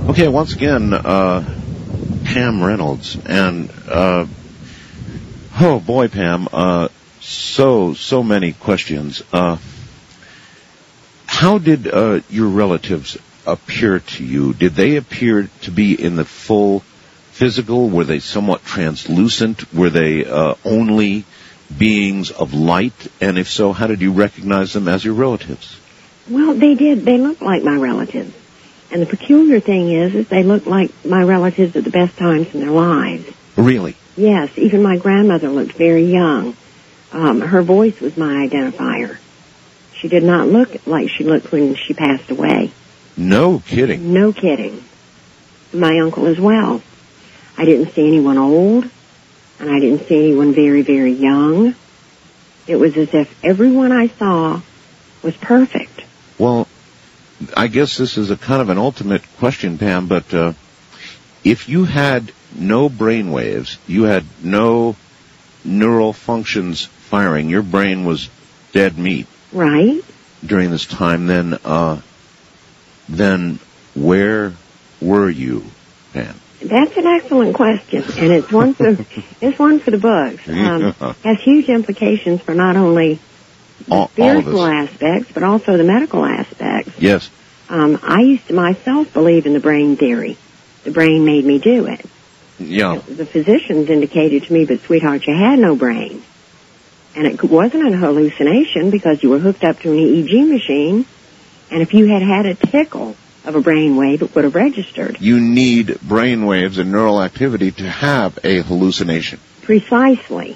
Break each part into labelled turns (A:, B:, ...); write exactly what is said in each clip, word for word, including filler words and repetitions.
A: Okay, once again, uh, Pam Reynolds, and, uh, oh boy, Pam, uh, so, so many questions. Uh, how did, uh, your relatives appear to you? Did they appear to be in the full physical? Were they somewhat translucent? Were they, uh, only beings of light? And if so, how did you recognize them as your relatives?
B: Well, they did. They looked like my relatives. And the peculiar thing is, is they looked like my relatives at the best times in their lives.
A: Really?
B: Yes. Even my grandmother looked very young. Um, her voice was my identifier. She did not look like she looked when she passed away.
A: No kidding.
B: No kidding. My uncle as well. I didn't see anyone old, and I didn't see anyone very, very young. It was as if everyone I saw was perfect.
A: Well, I guess this is a kind of an ultimate question, Pam, but uh, if you had no brain waves, you had no neural functions firing, your brain was dead meat.
B: Right.
A: During this time, then, uh, then where were you, Pam?
B: That's an excellent question, and it's one for it's one for the books. Um,
A: Yeah.
B: Has huge implications for not only the
A: All, all of
B: spiritual
A: us.
B: aspects, but also the medical aspects.
A: Yes.
B: Um, I used to myself believe in the brain theory. The brain made me do it.
A: Yeah.
B: The physicians indicated to me, but sweetheart, you had no brain. And it wasn't a hallucination because you were hooked up to an E E G machine, and if you had had a tickle of a brain wave, it would have registered.
A: You need brain waves and neural activity to have a hallucination.
B: Precisely.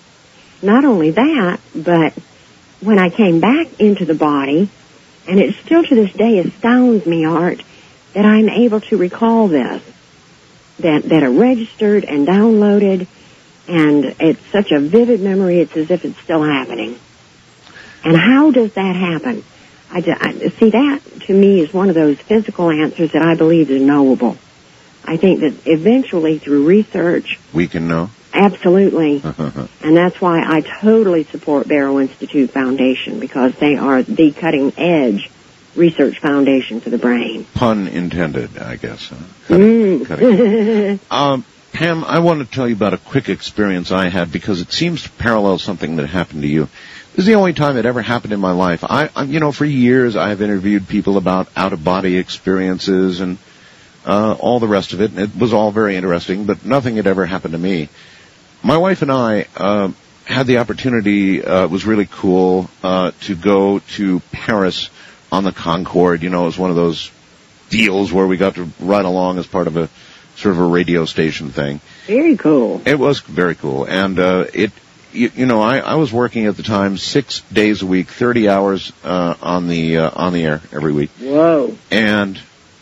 B: Not only that, but when I came back into the body, and it still to this day astounds me, Art, that I'm able to recall this, that, that it registered and downloaded, and it's such a vivid memory, it's as if it's still happening. And how does that happen? I, I, see, that, to me, is one of those physical answers that I believe is knowable. I think that eventually, through research...
A: We can know?
B: Absolutely. And that's why I totally support Barrow Institute Foundation, because they are the cutting-edge research foundation for the brain.
A: Pun intended, I guess. Huh? Cutting,
B: mm.
A: cutting. um, Pam, I want to tell you about a quick experience I had, because it seems to parallel something that happened to you. This is the only time it ever happened in my life. I, I you know, for years I've interviewed people about out-of-body experiences and uh, all the rest of it, and it was all very interesting, but nothing had ever happened to me. My wife and I uh, had the opportunity, uh, it was really cool, uh, to go to Paris on the Concorde. You know, it was one of those deals where we got to ride along as part of a sort of a radio station thing.
B: Very cool.
A: It was very cool. And uh, it, you, you know, I, I was working at the time six days a week, thirty hours uh, on the uh, on the air every week.
B: Whoa.
A: And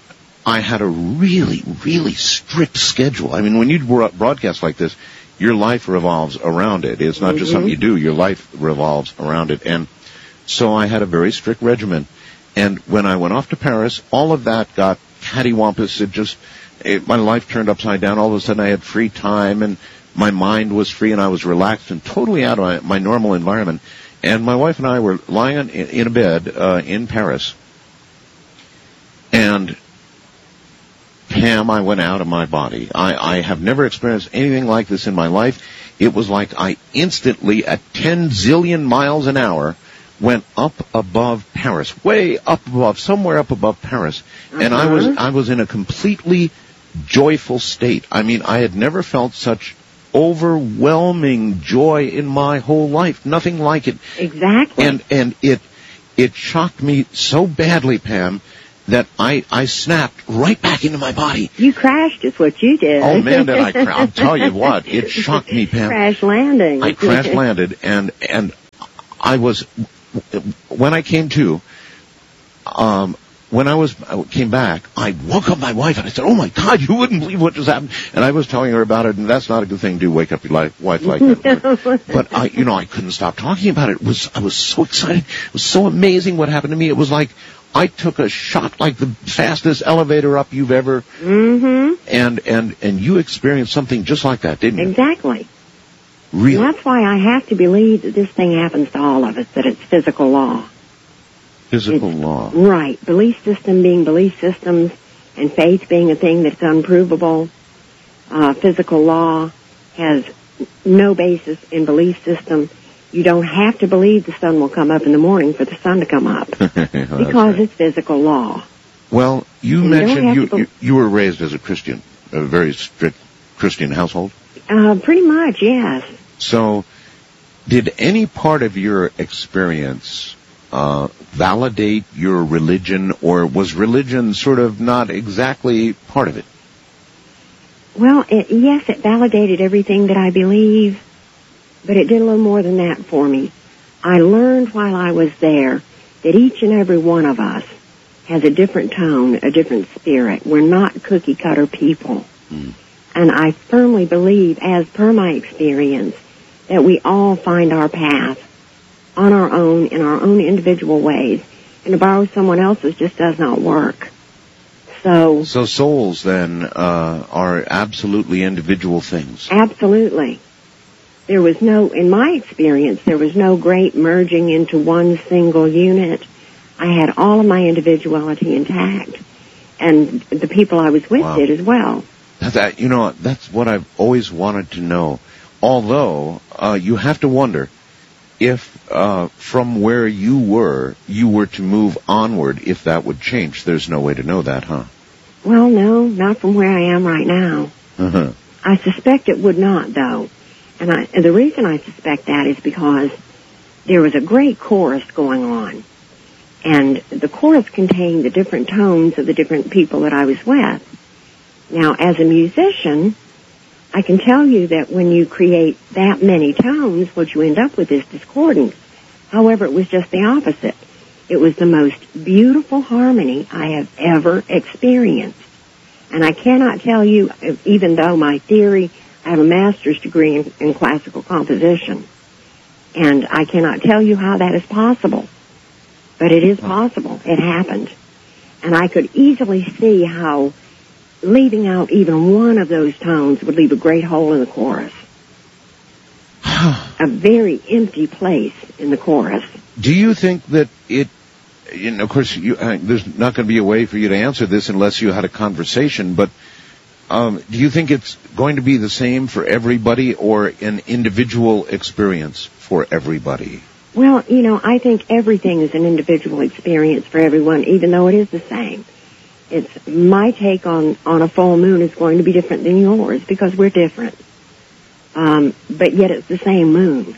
A: I had a really, really strict schedule. I mean, when you broadcast like this, your life revolves around it. It's not mm-hmm. just something you do. Your life revolves around it. And so I had a very strict regimen. And when I went off to Paris, all of that got cattywampus. It just, it, my life turned upside down. All of a sudden I had free time and my mind was free and I was relaxed and totally out of my, my normal environment. And my wife and I were lying in, in a bed uh, in Paris. And Pam, I went out of my body. I, I have never experienced anything like this in my life. It was like I instantly, at ten zillion miles an hour, went up above Paris, way up above, somewhere up above Paris. Uh-huh. And I was, I was in a completely joyful state. I mean, I had never felt such overwhelming joy in my whole life. Nothing like it.
B: Exactly.
A: And, and it, it shocked me so badly, Pam, that I, I snapped right back into my body.
B: You crashed is what you did.
A: Oh, man, did I crash. I'll tell you what, it shocked me, Pam.
B: Crash landing.
A: I crash landed, and, and I was, when I came to, um, when I was, I came back, I woke up my wife and I said, oh my God, you wouldn't believe what just happened. And I was telling her about it, and that's not a good thing to do, wake up your life, wife like that. But I, you know, I couldn't stop talking about it. It was, I was so excited. It was so amazing what happened to me. It was like, I took a shot like the fastest elevator up you've ever,
B: mm-hmm.
A: and, and, and you experienced something just like that, didn't you?
B: Exactly.
A: Really?
B: And that's why I have to believe that this thing happens to all of us, that it's physical law.
A: Physical
B: it's,
A: law.
B: Right. Belief system being belief systems, and faith being a thing that's unprovable, uh, physical law has no basis in belief system. You don't have to believe the sun will come up in the morning for the sun to come up
A: oh,
B: because
A: right.
B: it's physical law.
A: Well, you
B: and
A: mentioned
B: you,
A: you, you you were raised as a Christian, a very strict Christian household.
B: Uh, pretty much, yes.
A: So, did any part of your experience uh, validate your religion, or was religion sort of not exactly part of it?
B: Well, it, yes, it validated everything that I believe, but it did a little more than that for me. I learned while I was there that each and every one of us has a different tone, a different spirit. We're not cookie-cutter people. Mm. And I firmly believe, as per my experience, that we all find our path on our own, in our own individual ways. And to borrow someone else's just does not work. So,
A: so souls, then, uh, are absolutely individual things.
B: Absolutely. There was no, in my experience, there was no great merging into one single unit. I had all of my individuality intact. And the people I was with
A: wow.
B: did as well.
A: That, you know, that's what I've always wanted to know. Although, uh, you have to wonder if, uh, from where you were, you were to move onward, if that would change. There's no way to know that, huh?
B: Well, no, not from where I am right now.
A: Uh-huh.
B: I suspect it would not, though. And, I, and the reason I suspect that is because there was a great chorus going on. And the chorus contained the different tones of the different people that I was with. Now, as a musician, I can tell you that when you create that many tones, what you end up with is discordance. However, it was just the opposite. It was the most beautiful harmony I have ever experienced. And I cannot tell you, even though my theory, I have a master's degree in, in classical composition, and I cannot tell you how that is possible. But it is possible. It happened. And I could easily see how leaving out even one of those tones would leave a great hole in the chorus. A very empty place in the chorus.
A: Do you think that it, you know, of course, you, uh, there's not going to be a way for you to answer this unless you had a conversation, but um, do you think it's going to be the same for everybody or an individual experience for everybody?
B: Well, you know, I think everything is an individual experience for everyone, even though it is the same. It's my take on, on a full moon is going to be different than yours because we're different. Um, but yet it's the same moon.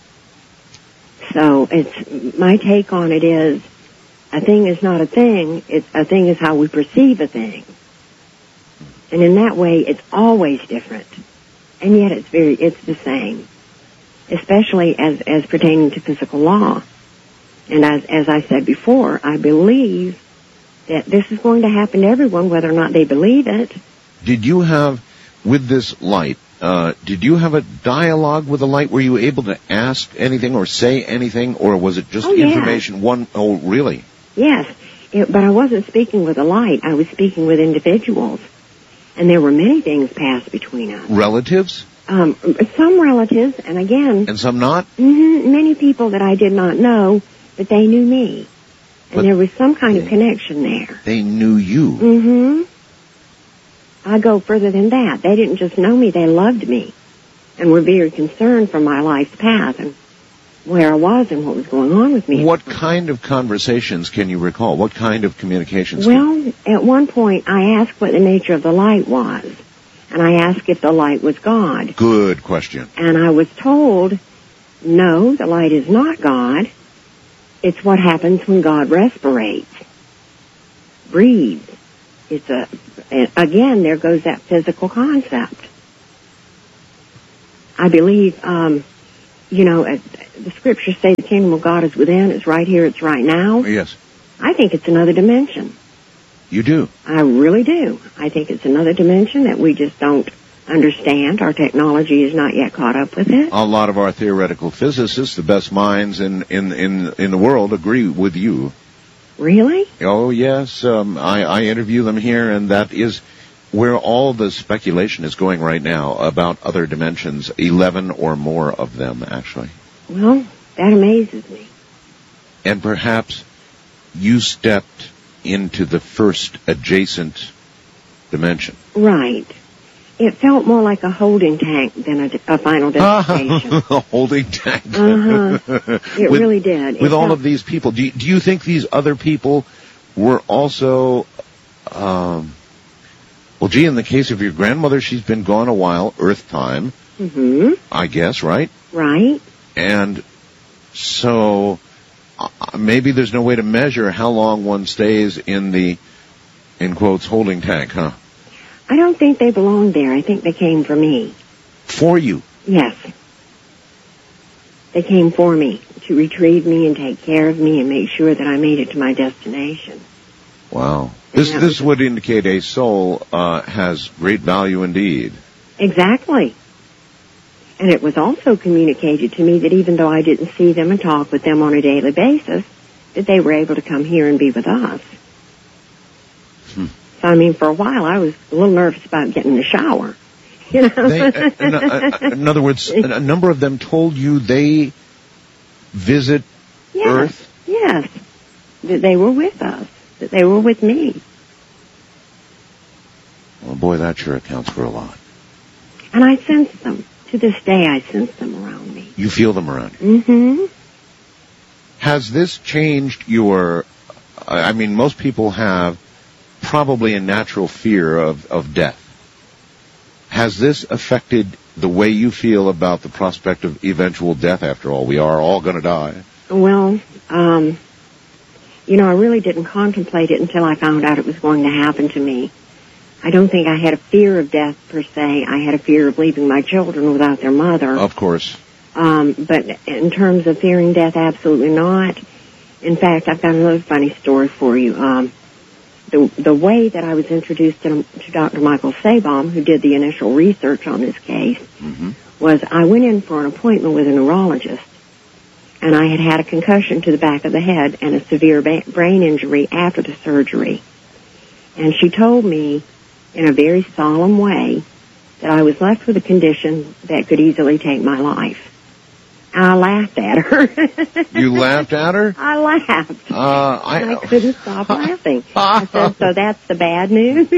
B: So it's, my take on it is a thing is not a thing. It's, a thing is how we perceive a thing. And in that way, it's always different. And yet it's very, it's the same. Especially as, as pertaining to physical law. And as, as I said before, I believe that this is going to happen to everyone, whether or not they believe it.
A: Did you have, with this light, uh, did you have a dialogue with the light? Were you able to ask anything or say anything, or was it just
B: oh,
A: information?
B: Yeah.
A: One, oh, really?
B: Yes, it, but I wasn't speaking with the light. I was speaking with individuals. And there were many things passed between us.
A: Relatives?
B: Um, some relatives, and again...
A: And some not?
B: Mm-hmm, many people that I did not know, but they knew me. And
A: but
B: there was some kind
A: they,
B: of connection there.
A: They knew you?
B: Mm-hmm. I go further than that. They didn't just know me, they loved me. And were very concerned for my life's path and where I was and what was going on with me.
A: What kind of conversations can you recall? What kind of communications?
B: Well, at one point I asked what the nature of the light was. And I asked if the light was God.
A: Good question.
B: And I was told, no, the light is not God. It's what happens when God respirates, breathes. It's a, again, there goes that physical concept. I believe, um, you know, the scriptures say the kingdom of God is within. It's right here. It's right now.
A: Yes.
B: I think it's another dimension.
A: You do?
B: I really do. I think it's another dimension that we just don't understand. Our technology is not yet caught up with it.
A: A lot of our theoretical physicists, the best minds in, in, in, in the world, agree with you.
B: Really?
A: Oh, yes. Um, I, I interview them here, and that is where all the speculation is going right now about other dimensions, eleven or more of them, actually.
B: Well, that amazes me.
A: And perhaps you stepped into the first adjacent dimension.
B: Right. It felt more like a holding tank than a, a final destination.
A: A holding tank.
B: Uh-huh. It
A: with,
B: really did.
A: With
B: it
A: all
B: felt,
A: of these people, do you, do you think these other people were also, um, well, gee, in the case of your grandmother, she's been gone a while, Earth time,
B: mm-hmm.
A: I guess, right?
B: Right.
A: And so uh, maybe there's no way to measure how long one stays in the, in quotes, holding tank, huh?
B: I don't think they belonged there. I think they came for me.
A: For you?
B: Yes. They came for me to retrieve me and take care of me and make sure that I made it to my destination.
A: Wow. This
B: that
A: this
B: was-
A: would indicate a soul uh, has great value indeed.
B: Exactly. And it was also communicated to me that even though I didn't see them and talk with them on a daily basis, that they were able to come here and be with us.
A: Hmm.
B: So, I mean, for a while I was a little nervous about getting in the shower. You know?
A: They, uh, in, uh, in other words, a, a number of them told you they visit
B: yes.
A: Earth?
B: Yes. That they were with us. That they were with me.
A: Well, boy, that sure accounts for a lot.
B: And I sense them. To this day, I sense them around me.
A: You feel them around you.
B: Mm-hmm.
A: Has this changed your, I mean, most people have probably a natural fear of, of death. Has this affected the way you feel about the prospect of eventual death? After all, we are all going to die.
B: Well, um, you know, I really didn't contemplate it until I found out it was going to happen to me. I don't think I had a fear of death per se. I had a fear of leaving my children without their mother.
A: Of course.
B: Um, but in terms of fearing death, absolutely not. In fact, I've got another funny story for you. Um, the the way that I was introduced to, to Doctor Michael Sabom, who did the initial research on this case,
A: Mm-hmm.
B: was I went in for an appointment with a neurologist, and I had had a concussion to the back of the head and a severe ba- brain injury after the surgery. And she told me in a very solemn way that I was left with a condition that could easily take my life. I laughed at her.
A: You laughed at her?
B: I laughed.
A: Uh, I,
B: I couldn't stop laughing. I said, so that's the bad news?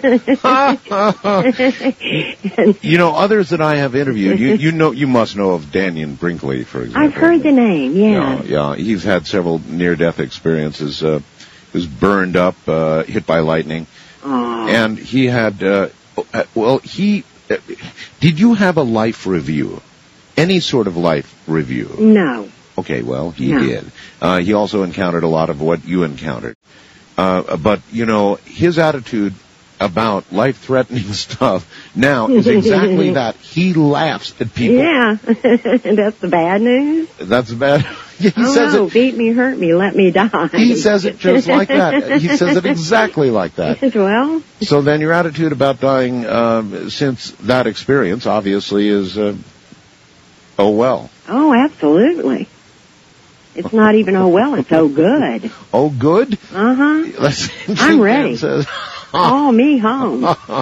B: And
A: you know, others that I have interviewed, you, you know, you must know of Daniel Brinkley, for example.
B: I've heard the name, yeah.
A: Yeah, yeah. He's had several near-death experiences. Uh, he was burned up, uh, hit by lightning.
B: Oh.
A: And he had, uh, well, he, uh, did you have a life review? Any sort of life review?
B: No.
A: Okay, well, he
B: No.
A: did. Uh, he also encountered a lot of what you encountered. Uh, but, you know, his attitude about life-threatening stuff now is exactly that. He laughs at people.
B: Yeah. That's the bad news?
A: That's bad. He
B: Oh,
A: says
B: no,
A: it.
B: beat me, hurt me, let me die.
A: He says it just like that. He says it exactly like that.
B: Well,
A: So then your attitude about dying um, since that experience obviously is, uh, oh well.
B: oh, absolutely. It's not even oh well, it's oh good.
A: Oh good?
B: Uh-huh.
A: That's
B: I'm ready.
A: Says,
B: Call me home.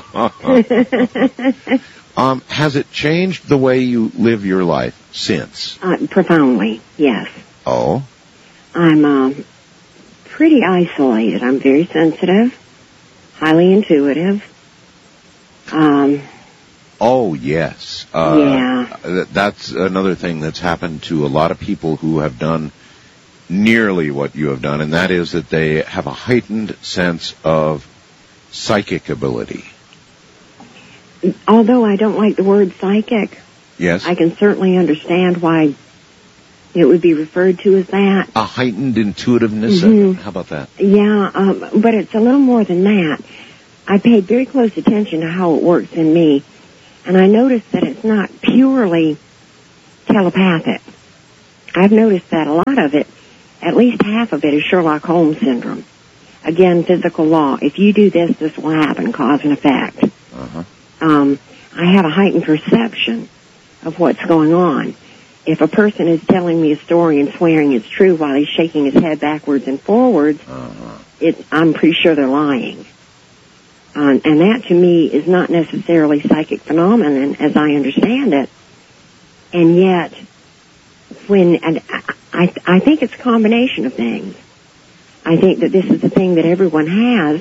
A: um, has it changed the way you live your life since?
B: Uh, profoundly, yes.
A: Oh?
B: I'm um, pretty isolated. I'm very sensitive, highly intuitive. Um,
A: Oh, yes. Uh,
B: Yeah.
A: th- That's another thing that's happened to a lot of people who have done nearly what you have done, and that is that they have a heightened sense of psychic ability.
B: although I don't like the word psychic,
A: Yes?
B: I can certainly understand why it would be referred to as that.
A: A heightened intuitiveness?
B: Mhm.
A: How about that?
B: Yeah, um, but it's a little more than that. I paid very close attention to how it works in me, and I noticed that it's not purely telepathic. I've noticed that a lot of it, at least half of it, is Sherlock Holmes syndrome. Again, physical law. If you do this, this will happen, cause and effect.
A: Uh-huh.
B: Um, I have a heightened perception of what's going on. If a person is telling me a story and swearing it's true while he's shaking his head backwards and forwards,
A: Uh-huh.
B: it, I'm pretty sure they're lying. Um, and that, to me, is not necessarily psychic phenomenon as I understand it. And yet, when and I, I, I think it's a combination of things. I think that this is a thing that everyone has,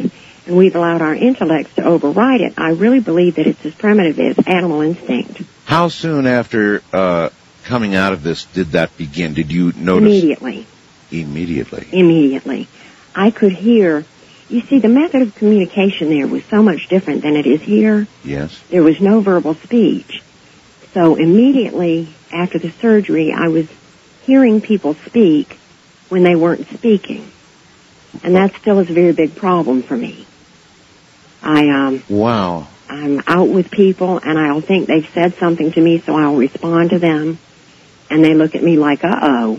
B: and we've allowed our intellects to override it, I really believe that it's as primitive as animal instinct.
A: How soon after uh, coming out of this did that begin? Did you notice?
B: Immediately.
A: Immediately.
B: Immediately. I could hear, you see, the method of communication there was so much different than it is here.
A: Yes.
B: There was no verbal speech. So immediately after the surgery, I was hearing people speak when they weren't speaking. And that still is a very big problem for me. I, um...
A: Wow.
B: I'm out with people, and I'll think they've said something to me, so I'll respond to them, and they look at me like, uh-oh.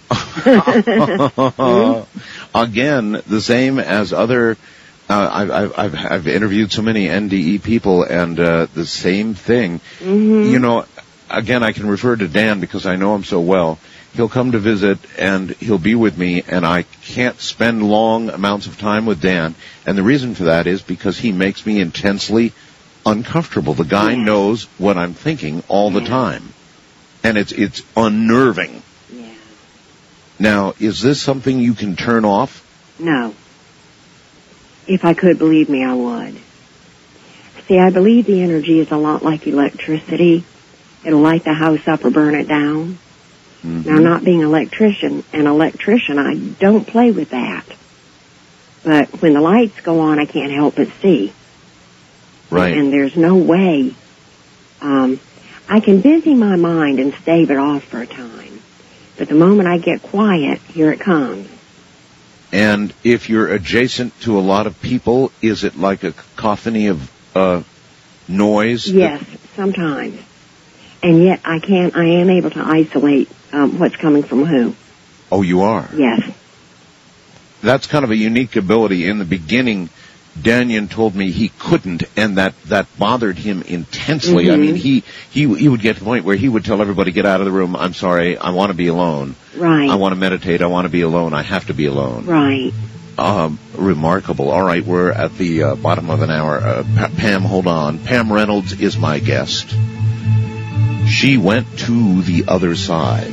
A: Again, the same as other, uh, I've, I've, I've interviewed so many N D E people, and uh, the same thing.
B: Mm-hmm.
A: You know, again, I can refer to Dan because I know him so well. He'll come to visit, and he'll be with me, and I can't spend long amounts of time with Dan. And the reason for that is because he makes me intensely uncomfortable. The guy
B: yeah.
A: knows what I'm thinking all
B: yeah.
A: the time. And it's it's unnerving.
B: Yeah.
A: Now, is this something you can turn off?
B: No. If I could, believe me, I would. See, I believe the energy is a lot like electricity. It'll light the house up or burn it down. Mm-hmm. Now, not being an electrician, an electrician, I don't play with that. But when the lights go on, I can't help but see.
A: Right.
B: And there's no way. Um, I can busy my mind and stave it off for a time. But the moment I get quiet, here it comes.
A: And if you're adjacent to a lot of people, is it like a cacophony of uh, noise?
B: Yes, that... sometimes. And yet I can, I am able to isolate um, what's coming from who.
A: Oh, you are?
B: Yes.
A: That's kind of a unique ability. In the beginning, Danyan told me he couldn't, and that, that bothered him intensely. Mm-hmm. I mean, he, he he would get to the point where he would tell everybody, get out of the room, I'm sorry, I want to be alone.
B: Right.
A: I want to meditate, I want to be alone, I have to be alone.
B: Right.
A: Um, remarkable. All right, we're at the uh, bottom of an hour. Uh, pa- Pam, hold on. Pam Reynolds is my guest. She went to the other side.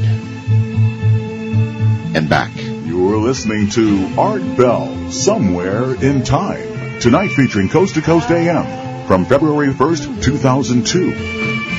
A: And back.
C: You're listening to Art Bell, Somewhere in Time. Tonight featuring Coast to Coast A M from February first, two thousand two.